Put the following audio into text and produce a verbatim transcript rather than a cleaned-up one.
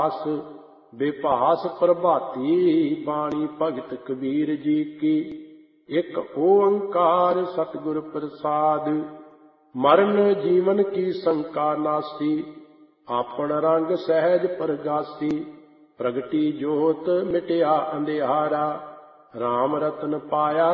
ਆਸ ਬੇਭਾਸ ਪ੍ਰਭਾਤੀ ਬਾਣੀ ਭਗਤ ਕਬੀਰ ਜੀ ਕੀ। ਇੱਕ ਓੰਕਾਰ ਸਤਿਗੁਰ ਪ੍ਰਸਾਦ ਮਰਨ ਜੀਵਨ ਕੀ ਸੰਕਾ ਨਾਸੀ ਆਪਣ ਰੰਗ ਸਹਿਜ ਪ੍ਰਗਾਸੀ। ਪ੍ਰਗਟੀ ਜੋਤ ਮਿਟਿਆ ਅੰਧਿਆਰਾ RAM ਰਤਨ ਪਾਇਆ